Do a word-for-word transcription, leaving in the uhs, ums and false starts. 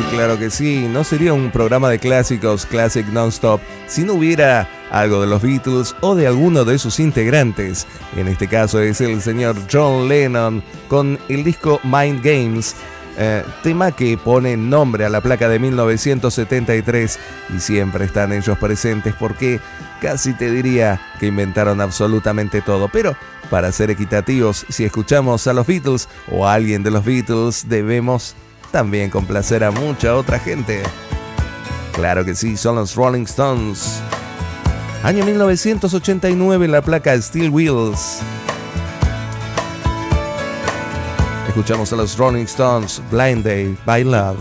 Claro que sí, no sería un programa de clásicos, Classic Non-Stop, si no hubiera algo de los Beatles o de alguno de sus integrantes. En este caso es el señor John Lennon con el disco Mind Games, eh, tema que pone nombre a la placa de mil novecientos setenta y tres, y siempre están ellos presentes porque casi te diría que inventaron absolutamente todo. Pero para ser equitativos, si escuchamos a los Beatles o a alguien de los Beatles, debemos también complacer a mucha otra gente. Claro que sí, son los Rolling Stones. Año mil novecientos ochenta y nueve, la placa Steel Wheels. Escuchamos a los Rolling Stones, Blind Day by Love.